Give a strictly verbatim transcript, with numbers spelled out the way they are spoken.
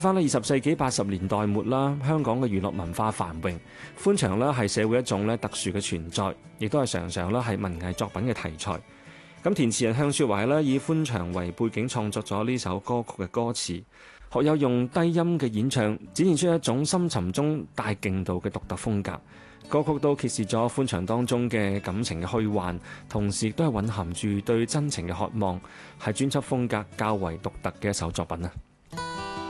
翻到二十世紀八十年代末啦，香港嘅娛樂文化繁榮，歡場咧係社會一種咧特殊嘅存在，亦都係常常咧係文藝作品嘅題材。咁填詞人向雪懷咧以歡場為背景創作咗呢首歌曲嘅歌詞，學友用低音嘅演唱，展現出一種深沉中帶勁度嘅獨特風格。歌曲都揭示咗歡場當中嘅感情嘅虛幻，同時亦都係蘊含住對真情嘅渴望，係專輯風格較為獨特嘅一首作品啊！